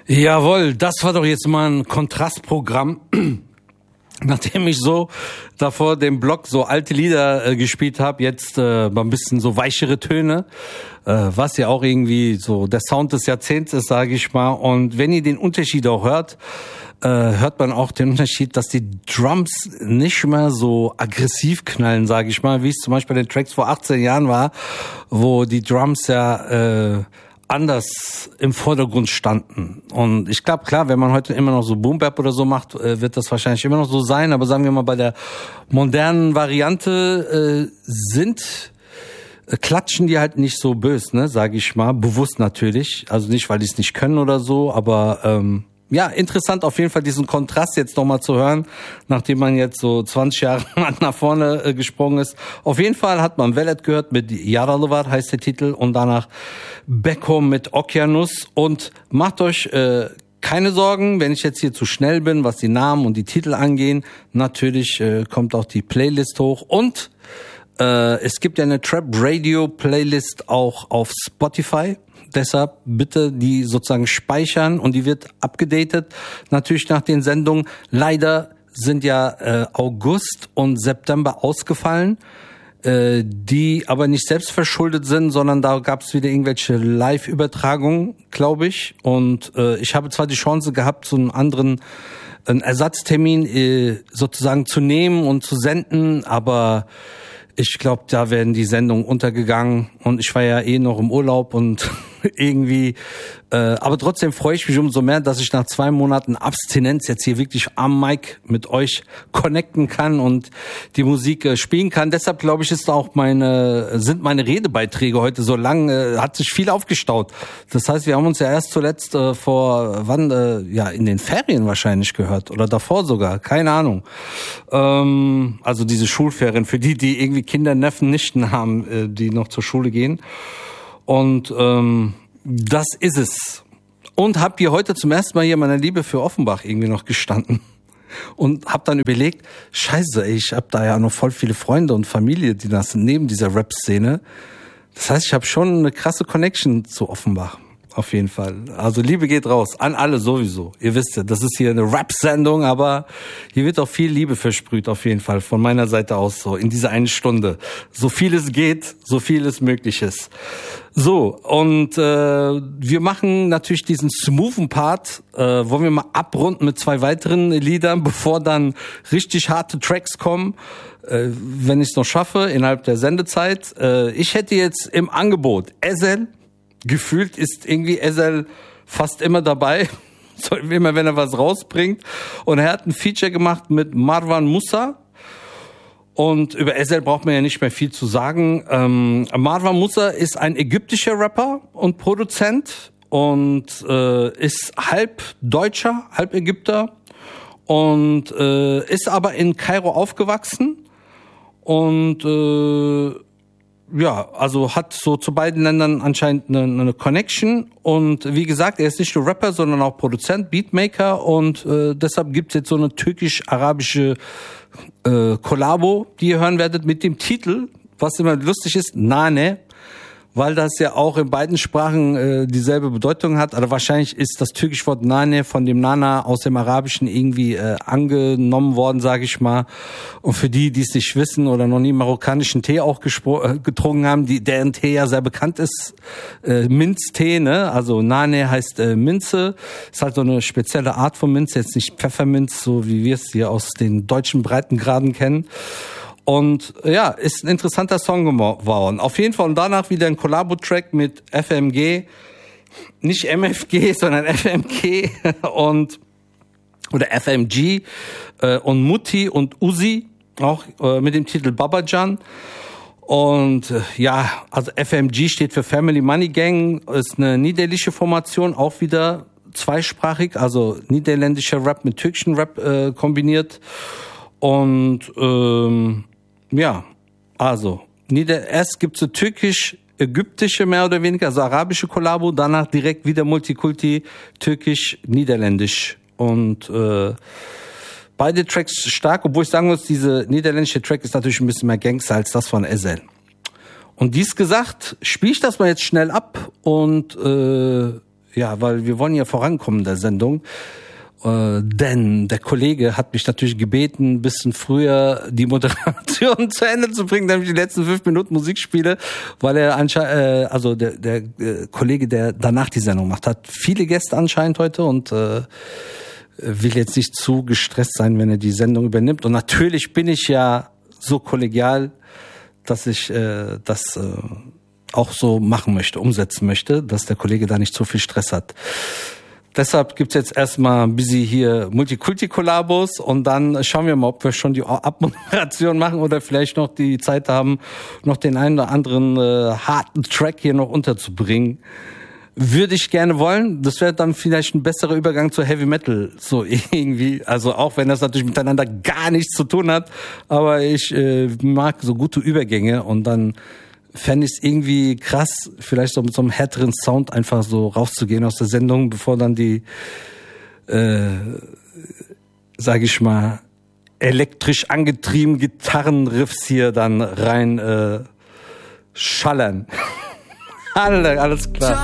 Jawohl, das war doch jetzt mal ein Kontrastprogramm. Nachdem ich so davor dem Blog so alte Lieder gespielt habe, jetzt mal ein bisschen so weichere Töne, was ja auch irgendwie so der Sound des Jahrzehnts ist, sage ich mal. Und wenn ihr den Unterschied auch hört, hört man auch den Unterschied, dass die Drums nicht mehr so aggressiv knallen, sage ich mal, wie es zum Beispiel bei den Tracks vor 18 Jahren war, wo die Drums ja anders im Vordergrund standen. Und ich glaube, klar, wenn man heute immer noch so Boom-Bap oder so macht, wird das wahrscheinlich immer noch so sein. Aber sagen wir mal, bei der modernen Variante klatschen die halt nicht so böse, ne, sage ich mal, bewusst natürlich. Also nicht, weil die es nicht können oder so, aber ja, interessant auf jeden Fall diesen Kontrast jetzt nochmal zu hören, nachdem man jetzt so 20 Jahre nach vorne gesprungen ist. Auf jeden Fall hat man Velet gehört mit Yaralavat, heißt der Titel, und danach Becko mit Okeanos. Und macht euch keine Sorgen, wenn ich jetzt hier zu schnell bin, was die Namen und die Titel angehen. Natürlich kommt auch die Playlist hoch. Und es gibt ja eine Trap Radio Playlist auch auf Spotify. Deshalb bitte die sozusagen speichern und die wird abgedatet. Natürlich nach den Sendungen. Leider sind ja August und September ausgefallen, die aber nicht selbst verschuldet sind, sondern da gab es wieder irgendwelche Live-Übertragungen, glaube ich. Und ich habe zwar die Chance gehabt, so einen Ersatztermin sozusagen zu nehmen und zu senden, aber ich glaube, da werden die Sendungen untergegangen und ich war ja noch im Urlaub und irgendwie, aber trotzdem freue ich mich umso mehr, dass ich nach 2 Monaten Abstinenz jetzt hier wirklich am Mic mit euch connecten kann und die Musik spielen kann. Deshalb glaube ich, sind meine Redebeiträge heute so lang, hat sich viel aufgestaut. Das heißt, wir haben uns ja erst zuletzt in den Ferien wahrscheinlich gehört oder davor sogar, keine Ahnung. Also diese Schulferien für die irgendwie Kinder, Neffen, Nichten haben, die noch zur Schule gehen. Und das ist es. Und hab hier heute zum ersten Mal hier meiner Liebe für Offenbach irgendwie noch gestanden. Und hab dann überlegt, scheiße, ich hab da ja noch voll viele Freunde und Familie, die das sind, neben dieser Rap-Szene. Das heißt, ich habe schon eine krasse Connection zu Offenbach. Auf jeden Fall. Also Liebe geht raus. An alle sowieso. Ihr wisst ja, das ist hier eine Rap-Sendung, aber hier wird auch viel Liebe versprüht auf jeden Fall. Von meiner Seite aus so. In dieser 1 Stunde. So viel es geht, so viel es möglich ist. So, und wir machen natürlich diesen smoothen Part, wollen wir mal abrunden mit 2 weiteren Liedern, bevor dann richtig harte Tracks kommen, wenn ich es noch schaffe, innerhalb der Sendezeit. Ich hätte jetzt im Angebot Ezel. Gefühlt ist irgendwie Ezel fast immer dabei, immer wenn er was rausbringt. Und er hat ein Feature gemacht mit Marwan Musa. Und über Ezel braucht man ja nicht mehr viel zu sagen. Marwan Musa ist ein ägyptischer Rapper und Produzent und ist halb Deutscher, halb Ägypter und ist aber in Kairo aufgewachsen und also hat so zu beiden Ländern anscheinend eine Connection. Und wie gesagt, er ist nicht nur Rapper, sondern auch Produzent, Beatmaker. Und deshalb gibt's jetzt so eine türkisch-arabische Kollabo, die ihr hören werdet mit dem Titel, was immer lustig ist, Nane. Weil das ja auch in beiden Sprachen dieselbe Bedeutung hat. Also wahrscheinlich ist das türkische Wort Nane von dem Nana aus dem Arabischen irgendwie angenommen worden, sage ich mal. Und für die es nicht wissen oder noch nie marokkanischen Tee auch getrunken haben, deren Tee ja sehr bekannt ist, Minztee, ne? Also Nane heißt Minze, ist halt so eine spezielle Art von Minze, jetzt nicht Pfefferminz, so wie wir es hier aus den deutschen Breitengraden kennen. Und ja, ist ein interessanter Song geworden. Auf jeden Fall und danach wieder ein Collabo-Track mit FMG, nicht MFG, sondern FMG oder FMG und Mutti und Uzi, auch mit dem Titel Babajan. Und ja, also FMG steht für Family Money Gang, ist eine niederländische Formation, auch wieder zweisprachig, also niederländischer Rap mit türkischen Rap kombiniert. Und ja, also erst gibt's eine türkisch-ägyptische mehr oder weniger, also arabische Kollabo, danach direkt wieder Multikulti, türkisch-niederländisch. Und beide Tracks stark, obwohl ich sagen muss, diese niederländische Track ist natürlich ein bisschen mehr Gangster als das von Ezel. Und dies gesagt, spiele ich das mal jetzt schnell ab und Ja, weil wir wollen ja vorankommen in der Sendung. Denn der Kollege hat mich natürlich gebeten, ein bisschen früher die Moderation zu Ende zu bringen, damit ich die letzten 5 Minuten Musik spiele, weil er anscheinend, also der Kollege, der danach die Sendung macht, hat viele Gäste anscheinend heute und will jetzt nicht zu gestresst sein, wenn er die Sendung übernimmt. Und natürlich bin ich ja so kollegial, dass ich das auch so machen möchte, umsetzen möchte, dass der Kollege da nicht so viel Stress hat. Deshalb gibt's jetzt erstmal ein bisschen hier Multikulti-Kollabos und dann schauen wir mal, ob wir schon die Abmoderation machen oder vielleicht noch die Zeit haben, noch den einen oder anderen harten Track hier noch unterzubringen. Würde ich gerne wollen. Das wäre dann vielleicht ein besserer Übergang zu Heavy Metal, so irgendwie. Also auch wenn das natürlich miteinander gar nichts zu tun hat, aber ich mag so gute Übergänge und dann fände ich es irgendwie krass, vielleicht so mit so einem härteren Sound einfach so rauszugehen aus der Sendung, bevor dann die, sag ich mal, elektrisch angetrieben Gitarrenriffs hier dann rein schallern. Alles klar.